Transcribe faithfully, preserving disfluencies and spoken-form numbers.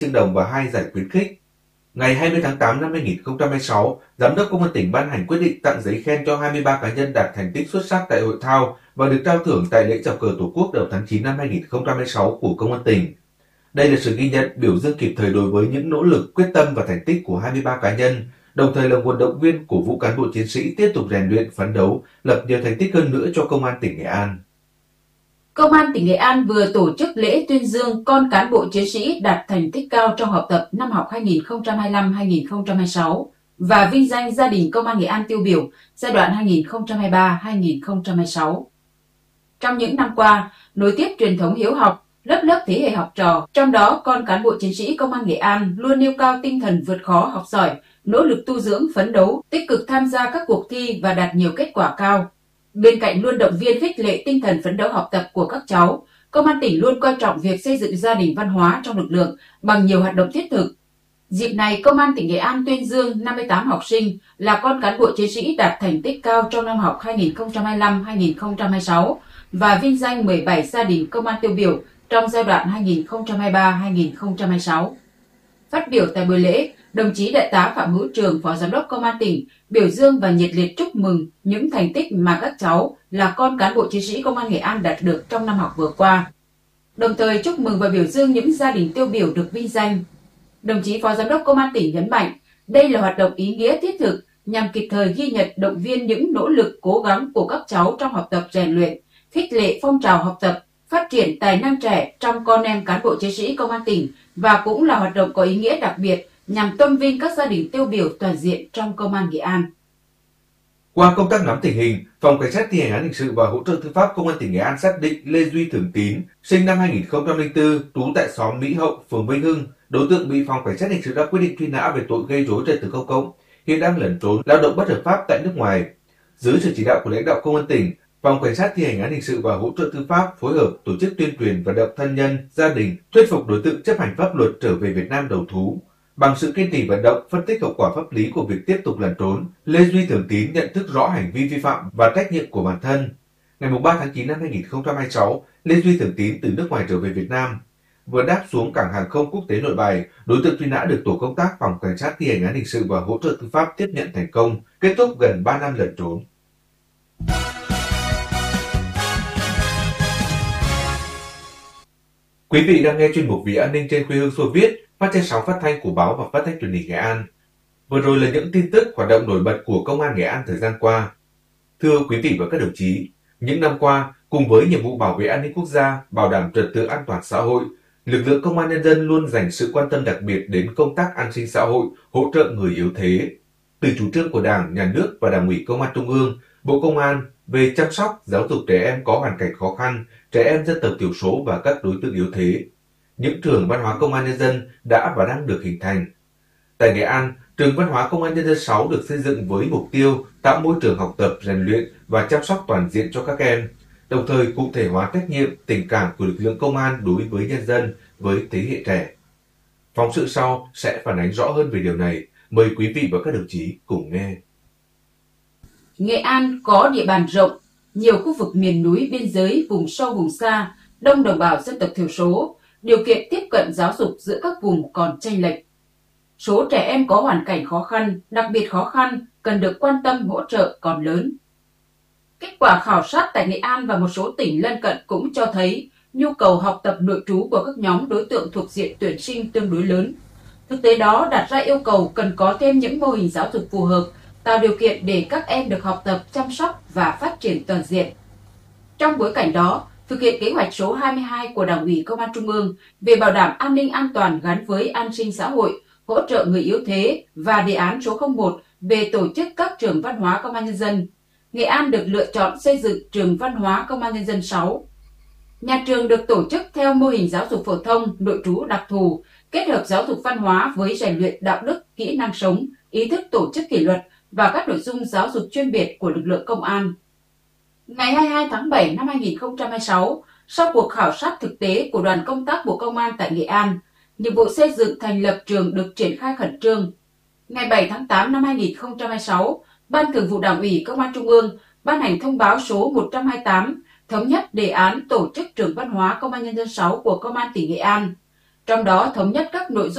triệu đồng và hai giải khuyến khích. Ngày hai mươi tháng tám năm hai nghìn không trăm hai mươi sáu, Giám đốc Công an tỉnh ban hành quyết định tặng giấy khen cho hai mươi ba cá nhân đạt thành tích xuất sắc tại hội thao và được trao thưởng tại lễ chào cờ Tổ quốc đầu tháng chín năm hai nghìn không trăm hai mươi sáu của Công an tỉnh. Đây là sự ghi nhận, biểu dương kịp thời đối với những nỗ lực, quyết tâm và thành tích của hai mươi ba cá nhân, đồng thời là nguồn động viên cổ vũ cán bộ chiến sĩ tiếp tục rèn luyện, phấn đấu, lập nhiều thành tích hơn nữa cho Công an tỉnh Nghệ An. Công an tỉnh Nghệ An vừa tổ chức lễ tuyên dương con cán bộ chiến sĩ đạt thành tích cao trong học tập năm học hai nghìn không trăm hai mươi lăm hai nghìn không trăm hai mươi sáu và vinh danh gia đình Công an Nghệ An tiêu biểu giai đoạn hai nghìn không trăm hai mươi ba đến hai nghìn không trăm hai mươi sáu. Trong những năm qua, nối tiếp truyền thống hiếu học, lớp lớp thế hệ học trò, trong đó con cán bộ chiến sĩ Công an Nghệ An luôn nêu cao tinh thần vượt khó học giỏi, nỗ lực tu dưỡng phấn đấu, tích cực tham gia các cuộc thi và đạt nhiều kết quả cao. Bên cạnh luôn động viên khích lệ tinh thần phấn đấu học tập của các cháu, Công an tỉnh luôn coi trọng việc xây dựng gia đình văn hóa trong lực lượng bằng nhiều hoạt động thiết thực. Dịp này, Công an tỉnh Nghệ An tuyên dương năm mươi tám học sinh là con cán bộ chiến sĩ đạt thành tích cao trong năm học hai nghìn không trăm hai mươi lăm hai nghìn không trăm hai mươi sáu và vinh danh mười bảy gia đình công an tiêu biểu trong giai đoạn hai nghìn không trăm hai mươi ba đến hai nghìn không trăm hai mươi sáu. Phát biểu tại buổi lễ, đồng chí Đại tá Phạm Hữu Trường, Phó Giám đốc Công an tỉnh, biểu dương và nhiệt liệt chúc mừng những thành tích mà các cháu là con cán bộ chiến sĩ Công an Nghệ An đạt được trong năm học vừa qua. Đồng thời chúc mừng và biểu dương những gia đình tiêu biểu được vinh danh. Đồng chí Phó Giám đốc Công an tỉnh nhấn mạnh, đây là hoạt động ý nghĩa thiết thực nhằm kịp thời ghi nhận, động viên những nỗ lực cố gắng của các cháu trong học tập rèn luyện, khích lệ phong trào học tập, phát triển tài năng trẻ trong con em cán bộ chiến sĩ Công an tỉnh và cũng là hoạt động có ý nghĩa đặc biệt nhằm tôn vinh các gia đình tiêu biểu toàn diện trong Công an Nghệ An. Qua công tác nắm tình hình, Phòng Cảnh sát thi hành án hình sự và hỗ trợ tư pháp Công an tỉnh Nghệ An xác định Lê Duy Thường Tín, sinh năm hai nghìn không trăm lẻ bốn, trú tại xóm Mỹ Hậu, phường Vinh Hưng, đối tượng bị Phòng Cảnh sát hình sự ra quyết định truy nã về tội gây rối trật tự công cộng, hiện đang lẩn trốn lao động bất hợp pháp tại nước ngoài. Dưới sự chỉ đạo của lãnh đạo Công an tỉnh, Phòng Cảnh sát thi hành án hình sự và hỗ trợ tư pháp phối hợp tổ chức tuyên truyền vận động thân nhân, gia đình thuyết phục đối tượng chấp hành pháp luật trở về Việt Nam đầu thú. Bằng sự kiên trì vận động, phân tích hậu quả pháp lý của việc tiếp tục lẩn trốn, Lê Duy Thường Tín nhận thức rõ hành vi vi phạm và trách nhiệm của bản thân. Ngày ba tháng chín năm hai nghìn không trăm hai mươi sáu, Lê Duy Thường Tín từ nước ngoài trở về Việt Nam. Vừa đáp xuống cảng hàng không quốc tế Nội Bài, đối tượng truy nã được tổ công tác Phòng Cảnh sát thi hành án hình sự và hỗ trợ tư pháp tiếp nhận thành công, kết thúc gần ba năm lẩn trốn. Quý vị đang nghe chuyên mục Vì An ninh trên quê hương Xô Viết, phát trên sóng phát thanh của báo và phát thanh truyền hình Nghệ An. Vừa rồi là những tin tức hoạt động nổi bật của Công an Nghệ An thời gian qua. Thưa quý vị và các đồng chí, những năm qua, cùng với nhiệm vụ bảo vệ an ninh quốc gia, bảo đảm trật tự an toàn xã hội, lực lượng Công an nhân dân luôn dành sự quan tâm đặc biệt đến công tác an sinh xã hội, hỗ trợ người yếu thế. Từ chủ trương của Đảng, Nhà nước và Đảng ủy Công an Trung ương, Bộ Công an về chăm sóc, giáo dục trẻ em có hoàn cảnh khó khăn, trẻ em dân tộc thiểu số và các đối tượng yếu thế, những trường văn hóa Công an nhân dân đã và đang được hình thành. Tại Nghệ An, trường văn hóa Công an nhân dân sáu được xây dựng với mục tiêu tạo môi trường học tập, rèn luyện và chăm sóc toàn diện cho các em, đồng thời cụ thể hóa trách nhiệm, tình cảm của lực lượng công an đối với nhân dân, với thế hệ trẻ. Phóng sự sau sẽ phản ánh rõ hơn về điều này. Mời quý vị và các đồng chí cùng nghe. Nghệ An có địa bàn rộng, nhiều khu vực miền núi, biên giới, vùng sâu, vùng xa, đông đồng bào dân tộc thiểu số, điều kiện tiếp cận giáo dục giữa các vùng còn chênh lệch. Số trẻ em có hoàn cảnh khó khăn, đặc biệt khó khăn, cần được quan tâm hỗ trợ còn lớn. Kết quả khảo sát tại Nghệ An và một số tỉnh lân cận cũng cho thấy nhu cầu học tập nội trú của các nhóm đối tượng thuộc diện tuyển sinh tương đối lớn. Thực tế đó đặt ra yêu cầu cần có thêm những mô hình giáo dục phù hợp, tạo điều kiện để các em được học tập, chăm sóc và phát triển toàn diện. Trong bối cảnh đó, thực hiện kế hoạch số hai mươi hai của Đảng ủy Công an Trung ương về bảo đảm an ninh an toàn gắn với an sinh xã hội, hỗ trợ người yếu thế và đề án số không một về tổ chức các trường văn hóa Công an nhân dân, Nghệ An được lựa chọn xây dựng trường văn hóa Công an nhân dân sáu. Nhà trường được tổ chức theo mô hình giáo dục phổ thông, nội trú đặc thù, kết hợp giáo dục văn hóa với rèn luyện đạo đức, kỹ năng sống, ý thức tổ chức kỷ luật và các nội dung giáo dục chuyên biệt của lực lượng công an. Ngày hai mươi hai tháng bảy năm hai nghìn không trăm hai mươi sáu, sau cuộc khảo sát thực tế của đoàn công tác Bộ Công an tại Nghệ An, nhiệm vụ xây dựng thành lập trường được triển khai khẩn trương. Ngày bảy tháng tám năm hai nghìn không trăm hai mươi sáu, Ban Thường vụ Đảng ủy Công an Trung ương ban hành thông báo số một trăm hai mươi tám thống nhất đề án tổ chức trường văn hóa Công an nhân dân sáu của Công an tỉnh Nghệ An. Trong đó thống nhất các nội dung